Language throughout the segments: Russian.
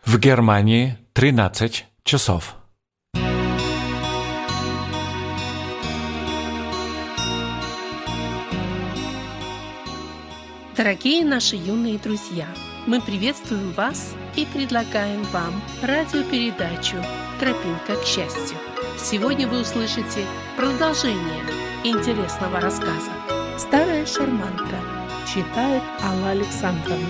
В Германии 13 часов. Дорогие наши юные друзья, мы приветствуем вас и предлагаем вам радиопередачу «Тропинка к счастью». Сегодня вы услышите продолжение интересного рассказа. «Старая шарманка», читает Алла Александровна.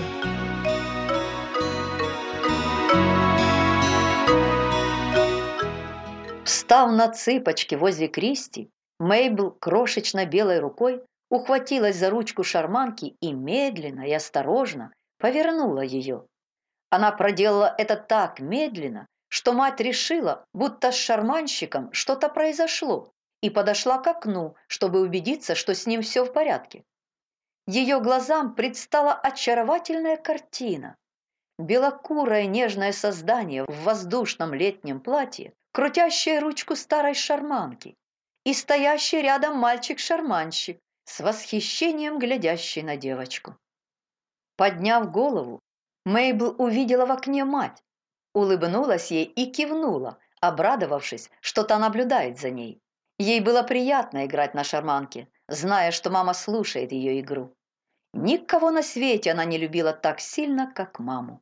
Встав на цыпочки возле Кристи, Мейбл крошечно белой рукой ухватилась за ручку шарманки и медленно и осторожно повернула ее. Она проделала это так медленно, что мать решила, будто с шарманщиком что-то произошло, и подошла к окну, чтобы убедиться, что с ним все в порядке. Ее глазам предстала очаровательная картина. Белокурое нежное создание в воздушном летнем платье, крутящее ручку старой шарманки, и стоящий рядом мальчик-шарманщик, с восхищением глядящий на девочку. Подняв голову, Мейбл увидела в окне мать, улыбнулась ей и кивнула, обрадовавшись, что та наблюдает за ней. Ей было приятно играть на шарманке, зная, что мама слушает ее игру. Никого на свете она не любила так сильно, как маму.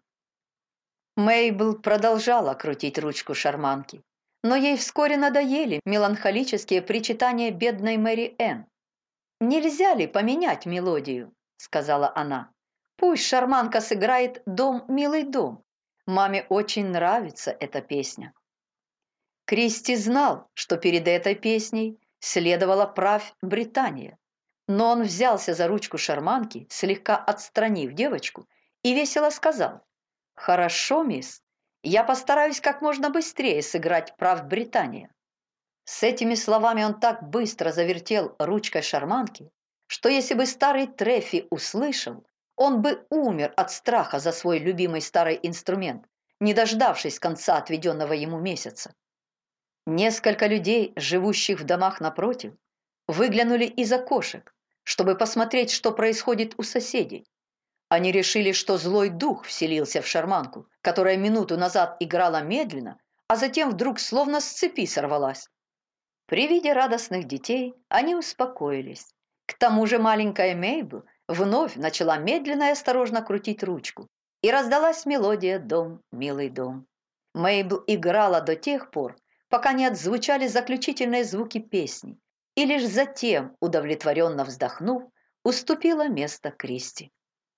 Мейбл продолжала крутить ручку шарманки, но ей вскоре надоели меланхолические причитания бедной Мэри Энн. «Нельзя ли поменять мелодию?» — сказала она. «Пусть шарманка сыграет «Дом, милый дом». Маме очень нравится эта песня». Кристи знал, что перед этой песней следовала «Правь, Британия». Но он взялся за ручку шарманки, слегка отстранив девочку, и весело сказал: «Хорошо, мисс, я постараюсь как можно быстрее сыграть «Правь, Британия». С этими словами он так быстро завертел ручкой шарманки, что если бы старый Трефи услышал, он бы умер от страха за свой любимый старый инструмент, не дождавшись конца отведенного ему месяца. Несколько людей, живущих в домах напротив, выглянули из окошек, чтобы посмотреть, что происходит у соседей. Они решили, что злой дух вселился в шарманку, которая минуту назад играла медленно, а затем вдруг словно с цепи сорвалась. При виде радостных детей они успокоились. К тому же маленькая Мейбл вновь начала медленно и осторожно крутить ручку, и раздалась мелодия «Дом, милый дом». Мейбл играла до тех пор, пока не отзвучали заключительные звуки песни, и лишь затем, удовлетворенно вздохнув, уступила место Кристи.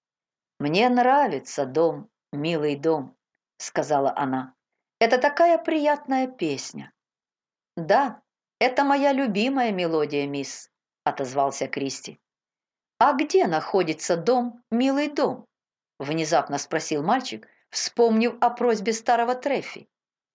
«Мне нравится «Дом, милый дом», — сказала она. «Это такая приятная песня». «Да, это моя любимая мелодия, мисс», — отозвался Кристи. «А где находится дом, милый дом?» — внезапно спросил мальчик, вспомнив о просьбе старого Трефи.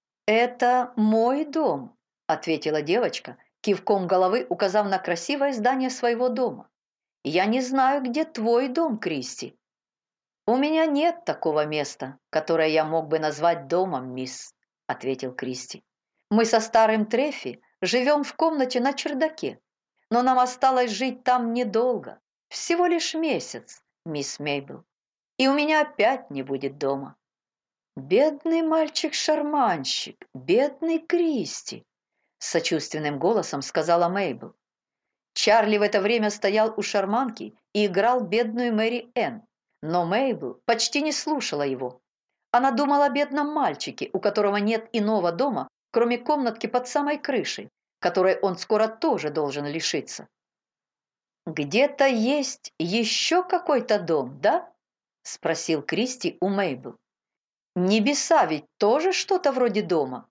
«Это мой дом», — ответила девочка, кивком головы указав на красивое здание своего дома. «Я не знаю, где твой дом, Кристи». «У меня нет такого места, которое я мог бы назвать домом, мисс», — ответил Кристи. «Мы со старым Трефи живем в комнате на чердаке, но нам осталось жить там недолго, всего лишь месяц, мисс Мейбл, и у меня опять не будет дома». «Бедный мальчик-шарманщик, бедный Кристи», — с сочувственным голосом сказала Мейбл. Чарли в это время стоял у шарманки и играл бедную Мэри Энн, но Мейбл почти не слушала его. Она думала о бедном мальчике, у которого нет иного дома, кроме комнатки под самой крышей, которой он скоро тоже должен лишиться. «Где-то есть еще какой-то дом, да?» — спросил Кристи у Мейбл. «Небеса ведь тоже что-то вроде дома?»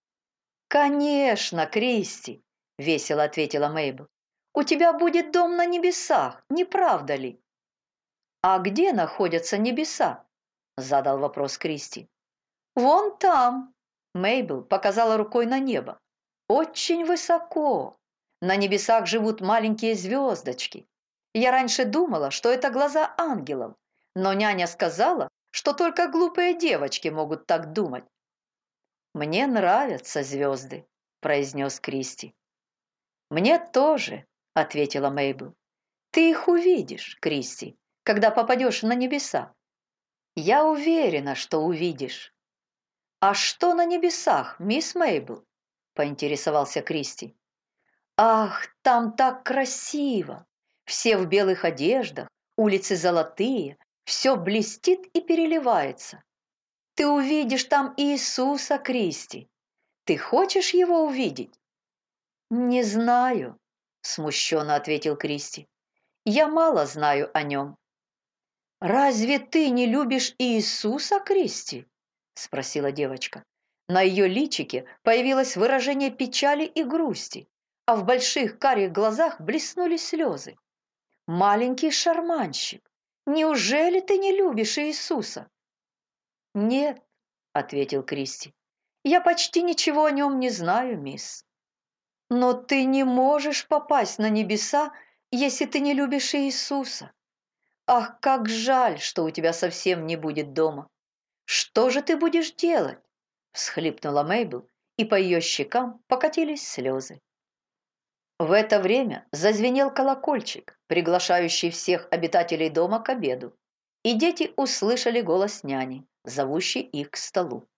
«Конечно, Кристи», — весело ответила Мейбл. «У тебя будет дом на небесах, не правда ли?» «А где находятся небеса?» — задал вопрос Кристи. «Вон там», — Мейбл показала рукой на небо. «Очень высоко. На небесах живут маленькие звездочки. Я раньше думала, что это глаза ангелов, но няня сказала, что только глупые девочки могут так думать». «Мне нравятся звезды», — произнес Кристи. «Мне тоже», — ответила Мейбл. «Ты их увидишь, Кристи, когда попадешь на небеса. Я уверена, что увидишь». «А что на небесах, мисс Мейбл?» – поинтересовался Кристи. «Ах, там так красиво! Все в белых одеждах, улицы золотые, все блестит и переливается. Ты увидишь там Иисуса, Кристи. Ты хочешь его увидеть?» «Не знаю», – смущенно ответил Кристи. «Я мало знаю о нем». «Разве ты не любишь Иисуса, Кристи?» – спросила девочка. На ее личике появилось выражение печали и грусти, а в больших карих глазах блеснули слезы. «Маленький шарманщик, неужели ты не любишь Иисуса?» «Нет», – ответил Кристи, – «я почти ничего о нем не знаю, мисс». «Но ты не можешь попасть на небеса, если ты не любишь Иисуса. Ах, как жаль, что у тебя совсем не будет дома. Что же ты будешь делать?» – всхлипнула Мейбл, и по ее щекам покатились слезы. В это время зазвенел колокольчик, приглашающий всех обитателей дома к обеду, и дети услышали голос няни, зовущей их к столу.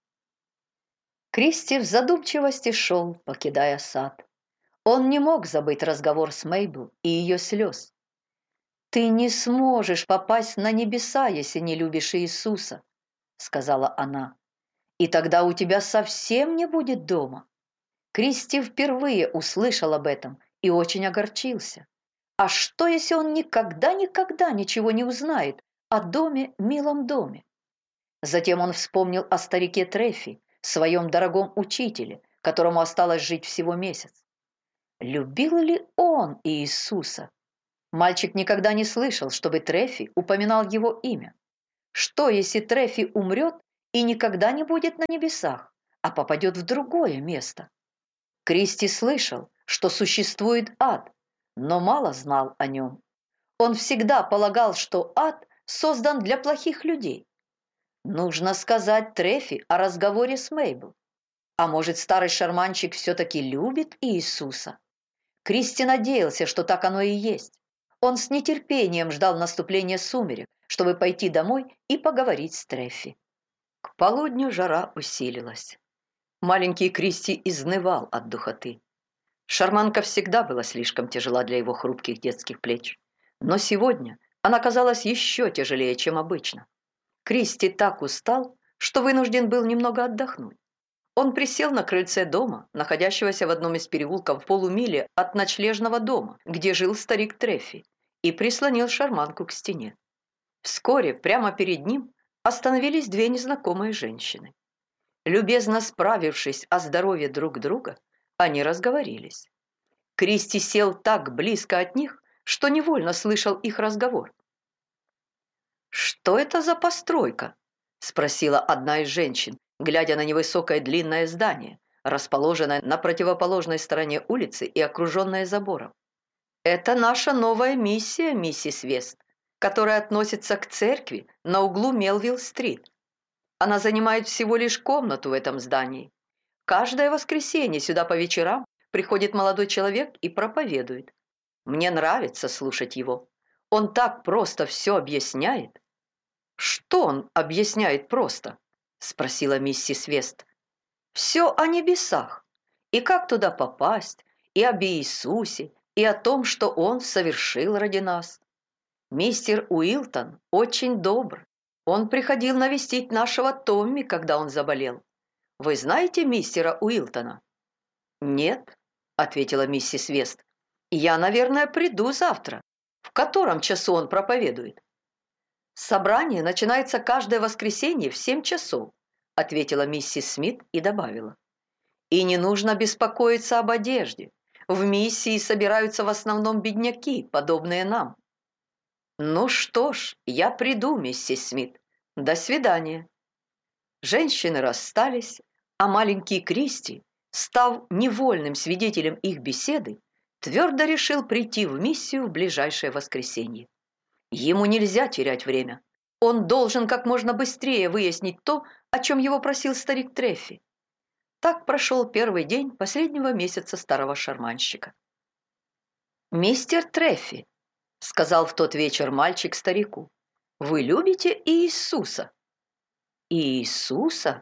Кристи в задумчивости шел, покидая сад. Он не мог забыть разговор с Мейбл и ее слез. «Ты не сможешь попасть на небеса, если не любишь Иисуса», — сказала она. «И тогда у тебя совсем не будет дома». Кристи впервые услышал об этом и очень огорчился. А что, если он никогда ничего не узнает о доме, милом доме? Затем он вспомнил о старике Трефи, своем дорогом учителе, которому осталось жить всего месяц. Любил ли он Иисуса? Мальчик никогда не слышал, чтобы Трефи упоминал его имя. Что, если Трефи умрет и никогда не будет на небесах, а попадет в другое место? Кристи слышал, что существует ад, но мало знал о нем. Он всегда полагал, что ад создан для плохих людей. Нужно сказать Трефи о разговоре с Мейбл. А может, старый шарманщик все-таки любит Иисуса? Кристи надеялся, что так оно и есть. Он с нетерпением ждал наступления сумерек, чтобы пойти домой и поговорить с Трефи. К полудню жара усилилась. Маленький Кристи изнывал от духоты. Шарманка всегда была слишком тяжела для его хрупких детских плеч. Но сегодня она казалась еще тяжелее, чем обычно. Кристи так устал, что вынужден был немного отдохнуть. Он присел на крыльце дома, находящегося в одном из переулков в полумиле от ночлежного дома, где жил старик Трефи, и прислонил шарманку к стене. Вскоре прямо перед ним остановились две незнакомые женщины. Любезно справившись о здоровье друг друга, они разговорились. Кристи сел так близко от них, что невольно слышал их разговор. «Что это за постройка?» – спросила одна из женщин, глядя на невысокое длинное здание, расположенное на противоположной стороне улицы и окруженное забором. «Это наша новая миссия, миссис Вест, которая относится к церкви на углу Мелвилл-стрит. Она занимает всего лишь комнату в этом здании. Каждое воскресенье сюда по вечерам приходит молодой человек и проповедует. Мне нравится слушать его. Он так просто все объясняет». «Что он объясняет просто?» – спросила миссис Вест. «Все о небесах, и как туда попасть, и об Иисусе, и о том, что Он совершил ради нас. Мистер Уилтон очень добр. Он приходил навестить нашего Томми, когда он заболел. Вы знаете мистера Уилтона?» «Нет», – ответила миссис Вест. «Я, наверное, приду завтра. В котором часу он проповедует?» «Собрание начинается каждое воскресенье в 7 часов», – ответила миссис Смит и добавила. «И не нужно беспокоиться об одежде. В миссии собираются в основном бедняки, подобные нам». «Ну что ж, я приду, миссис Смит. До свидания». Женщины расстались, а маленький Кристи, став невольным свидетелем их беседы, твердо решил прийти в миссию в ближайшее воскресенье. Ему нельзя терять время. Он должен как можно быстрее выяснить то, о чем его просил старик Трефи. Так прошел первый день последнего месяца старого шарманщика. «Мистер Трефи», — сказал в тот вечер мальчик старику, — «вы любите Иисуса?» «Иисуса?»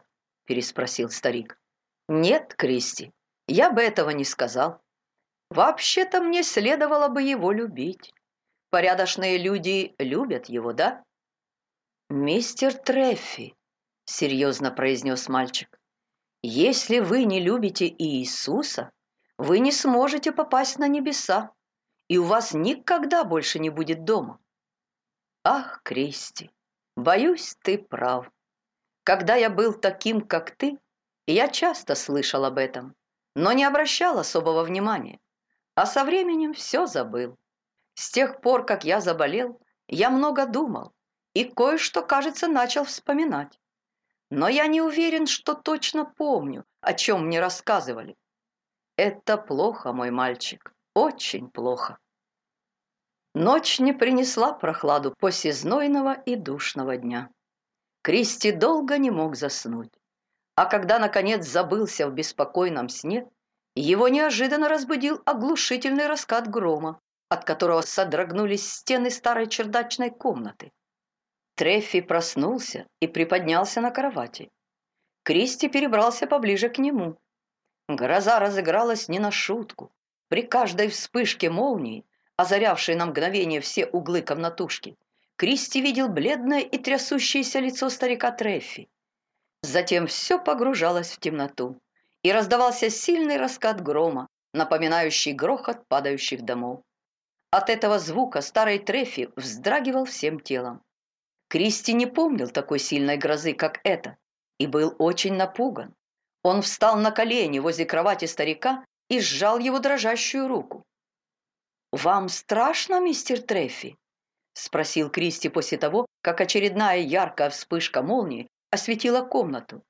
переспросил старик. «Нет, Кристи, я бы этого не сказал. Вообще-то мне следовало бы его любить. Порядочные люди любят его, да?» «Мистер Треффи», — серьезно произнес мальчик, «если вы не любите Иисуса, вы не сможете попасть на небеса, и у вас никогда больше не будет дома». «Ах, Кристи, боюсь, ты прав. Когда я был таким, как ты, я часто слышал об этом, но не обращал особого внимания, а со временем все забыл. С тех пор, как я заболел, я много думал и кое-что, кажется, начал вспоминать. Но я не уверен, что точно помню, о чем мне рассказывали. Это плохо, мой мальчик, очень плохо». Ночь не принесла прохладу после знойного и душного дня. Кристи долго не мог заснуть, а когда, наконец, забылся в беспокойном сне, его неожиданно разбудил оглушительный раскат грома, от которого содрогнулись стены старой чердачной комнаты. Треффи проснулся и приподнялся на кровати. Кристи перебрался поближе к нему. Гроза разыгралась не на шутку. При каждой вспышке молнии, озарявшей на мгновение все углы комнатушки, Кристи видел бледное и трясущееся лицо старика Треффи. Затем все погружалось в темноту, и раздавался сильный раскат грома, напоминающий грохот падающих домов. От этого звука старый Треффи вздрагивал всем телом. Кристи не помнил такой сильной грозы, как эта, и был очень напуган. Он встал на колени возле кровати старика и сжал его дрожащую руку. «Вам страшно, мистер Треффи?» — спросил Кристи после того, как очередная яркая вспышка молнии осветила комнату,